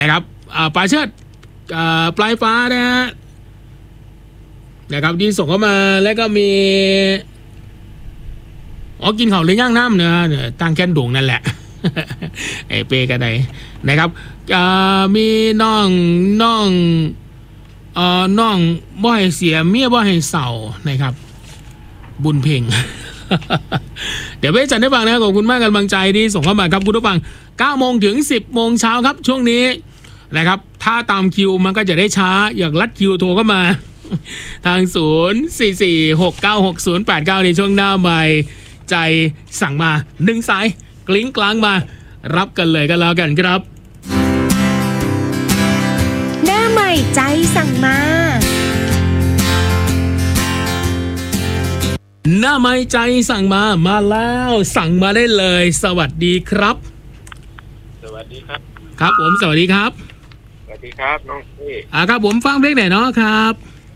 นะครับป่าเชิดปลายฟ้านะครับที่ส่งเข้ามาแล้วก็มีกินข้าวหรือย่างน้ำเนี่ยตั้งแค่นดงนั่นแหละ ไอเปกันไหนนะครับมีน้องบ่ให้เสียเมียบ่ให้เศร้านะครับบุญเพ่ง เดี๋ยวไปจัดให้ฟังนะขอบคุณมากกำลังใจที่ส่งเข้ามาครับคุณผู้ฟัง9 โมงถึง 10 โมงเช้าครับช่วงนี้นะครับถ้าตามคิวมันก็จะได้ช้าอยากลัดคิวโทรเข้ามา ทาง044696089ในช่วงหน้าใหม่ใจสั่งมา1 สายกลิ้งกลางมารับกันเลยก็แล้วกันครับหน้าใหม่ใจสั่งมาหน้าไม้ใจสั่งมาแล้วสั่งมาได้เลยสวัสดีครับสวัสดีครับครับผมสวัสดีครับสวัสดีครับน้องพี่ครับผมฟังเพลงไหนเนาะครับ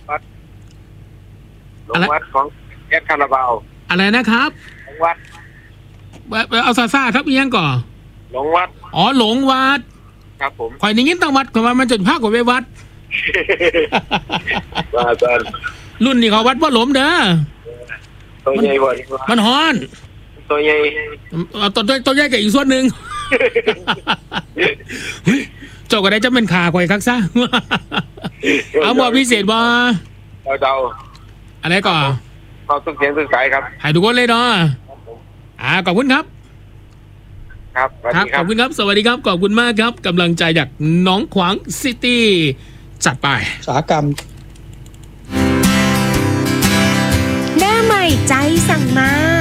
หลงวัดของแก๊สคาราบาวอะไรนะครับหลงวัดเอาซาครับเอียงก่อหลงวัดหลงวัดครับผมข่อยในนี้ต้องวัดข่อยว่ามันจุดภาคกว่าไปวัดว่าตอนรุ่นนี้เขาวัดว่าหลมเด้อตัวใหญ่กว่ามันฮ้อนตัวใหญ่ตัวใหญ่กับอีกส่วนหนึ่ง เจ้าก็ได้จะเป็นขาข่อยคักซะ เอาบ่พิเศษบ่เดาอะไรก่อนเขาต้องเสียงต้องสายครับให้ทุกคนเลยเนาะขอบคุณครับครับขอบคุณครับสวัสดีครับขอบคุณมากครับกำลังใจจากหนองขวางซิตี้จัดไปอุตสาหกรรมหน้าใหม่ใจสั่งมา